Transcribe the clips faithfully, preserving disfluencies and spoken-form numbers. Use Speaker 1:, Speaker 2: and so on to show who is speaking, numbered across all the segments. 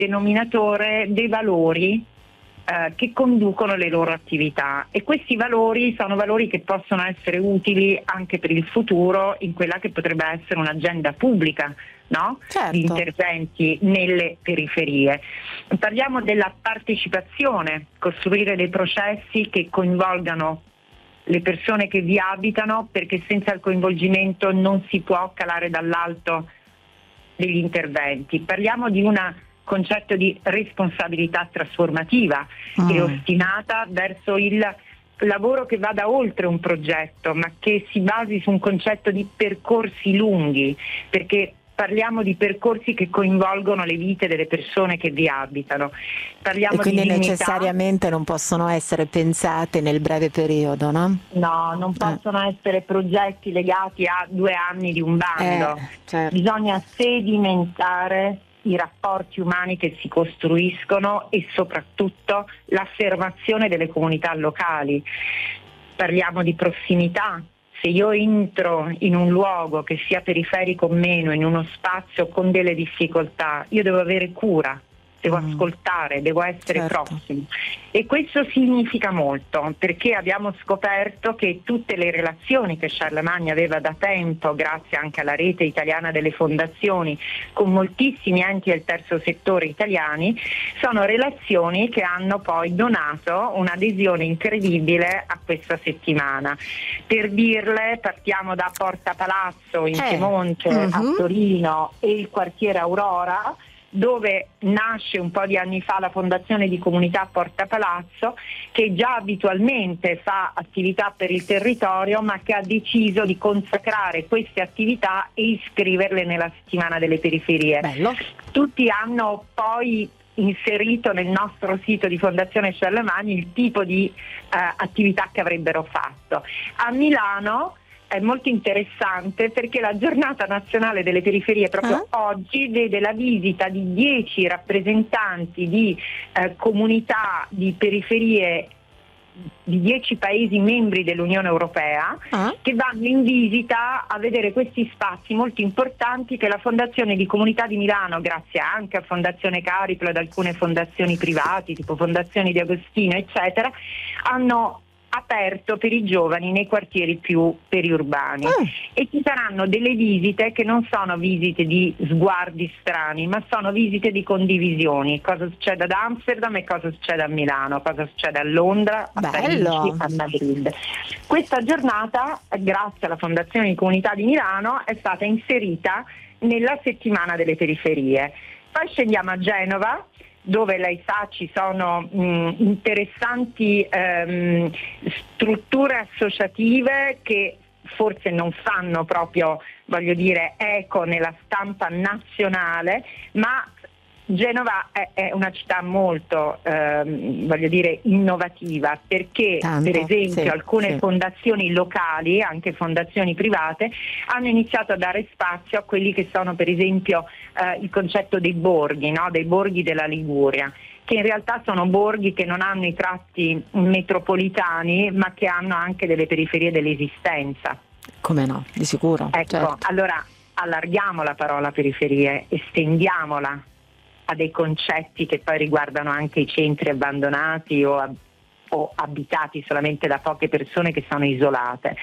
Speaker 1: denominatore dei valori eh, che conducono le loro attività, e questi valori sono valori che possono essere utili anche per il futuro in quella che potrebbe essere un'agenda pubblica, no?
Speaker 2: Certo.
Speaker 1: Di interventi nelle periferie. Parliamo della partecipazione, costruire dei processi che coinvolgano le persone che vi abitano, perché senza il coinvolgimento non si può calare dall'alto degli interventi. Parliamo di un concetto di responsabilità trasformativa
Speaker 2: mm.
Speaker 1: e ostinata verso il lavoro che vada oltre un progetto, ma che si basi su un concetto di percorsi lunghi, perché parliamo di percorsi che coinvolgono le vite delle persone che vi abitano. Parliamo
Speaker 2: e quindi
Speaker 1: di dignità.
Speaker 2: necessariamente non possono essere pensate nel breve periodo, no?
Speaker 1: No, non possono eh. essere progetti legati a due anni di un bando.
Speaker 2: Eh, certo.
Speaker 1: Bisogna sedimentare i rapporti umani che si costruiscono e soprattutto l'affermazione delle comunità locali. Parliamo di prossimità. Se io entro in un luogo che sia periferico o meno, in uno spazio con delle difficoltà, io devo avere cura, devo mm. ascoltare, devo essere
Speaker 2: certo.
Speaker 1: prossimo. E questo significa molto, perché abbiamo scoperto che tutte le relazioni che Charlemagne aveva da tempo, grazie anche alla rete italiana delle fondazioni, con moltissimi enti del terzo settore italiani, sono relazioni che hanno poi donato un'adesione incredibile a questa settimana. Per dirle, partiamo da Porta Palazzo in
Speaker 2: eh.
Speaker 1: Piemonte,
Speaker 2: mm-hmm.
Speaker 1: a Torino, e il quartiere Aurora, dove nasce un po' di anni fa la Fondazione di Comunità Porta Palazzo, che già abitualmente fa attività per il territorio, ma che ha deciso di consacrare queste attività e iscriverle nella settimana delle periferie.
Speaker 2: Bello.
Speaker 1: Tutti hanno poi inserito nel nostro sito di Fondazione Charlemagne il tipo di eh, attività che avrebbero fatto. A Milano è molto interessante perché la giornata nazionale delle periferie proprio ah. oggi vede la visita di dieci rappresentanti di eh, comunità di periferie di dieci paesi membri dell'Unione Europea ah. che vanno in visita a vedere questi spazi molto importanti che la Fondazione di Comunità di Milano, grazie anche a Fondazione Cariplo ed alcune fondazioni private tipo Fondazioni di Agostino eccetera, hanno aperto per i giovani nei quartieri più periurbani. Mm. E ci saranno delle visite che non sono visite di sguardi strani, ma sono visite di condivisioni. Cosa succede ad Amsterdam e cosa succede a Milano, cosa succede a Londra, a
Speaker 2: Bello.
Speaker 1: Parigi, a Madrid. Questa giornata, grazie alla Fondazione di Comunità di Milano, è stata inserita nella settimana delle periferie. Poi scendiamo a Genova, dove lei sa ci sono mh, interessanti ehm, strutture associative che forse non fanno proprio, voglio dire, eco nella stampa nazionale, ma Genova è, è una città molto, ehm, voglio dire, innovativa, perché
Speaker 2: Tanto,
Speaker 1: per esempio
Speaker 2: sì,
Speaker 1: alcune
Speaker 2: sì.
Speaker 1: fondazioni locali, anche fondazioni private, hanno iniziato a dare spazio a quelli che sono per esempio eh, il concetto dei borghi, no? Dei borghi della Liguria, che in realtà sono borghi che non hanno i tratti metropolitani, ma che hanno anche delle periferie dell'esistenza.
Speaker 2: Come no, di sicuro.
Speaker 1: Ecco,
Speaker 2: certo.
Speaker 1: allora allarghiamo la parola periferie, estendiamola a dei concetti che poi riguardano anche i centri abbandonati o, ab- o abitati solamente da poche persone che sono isolate.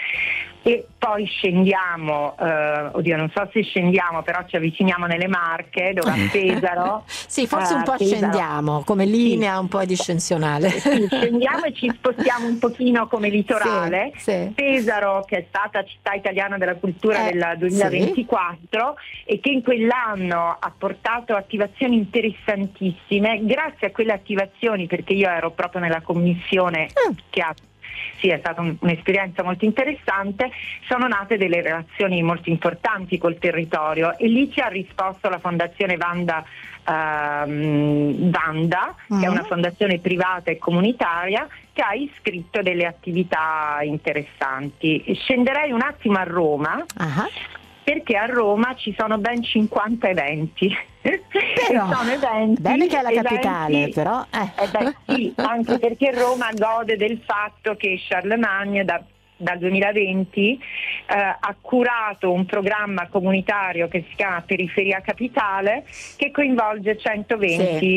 Speaker 1: E poi scendiamo, eh, oddio non so se scendiamo, però ci avviciniamo nelle Marche, dove a Pesaro
Speaker 2: sì, forse un
Speaker 1: eh,
Speaker 2: po'
Speaker 1: Pesaro,
Speaker 2: scendiamo come linea,
Speaker 1: sì,
Speaker 2: un po' discensionale.
Speaker 1: sì, scendiamo e ci spostiamo un pochino come litorale.
Speaker 2: Sì, sì.
Speaker 1: Pesaro, che è stata città italiana della cultura
Speaker 2: eh,
Speaker 1: del duemilaventiquattro sì. e che in quell'anno ha portato attivazioni interessantissime. Grazie a quelle attivazioni, perché io ero proprio nella commissione mm. che ha Sì, è stata un, un'esperienza molto interessante, sono nate delle relazioni molto importanti col territorio e lì ci ha risposto la Fondazione Vanda, ehm, Vanda mm. che è una fondazione privata e comunitaria che ha iscritto delle attività interessanti. Scenderei un attimo a Roma, uh-huh. perché a Roma ci sono ben cinquanta eventi.
Speaker 2: Però,
Speaker 1: sono eventi,
Speaker 2: bene che è la
Speaker 1: eventi,
Speaker 2: capitale, però eh.
Speaker 1: Eh beh, sì, anche perché Roma gode del fatto che Charlemagne da dal duemilaventi eh, ha curato un programma comunitario che si chiama Periferia Capitale, che coinvolge centoventi
Speaker 2: sì.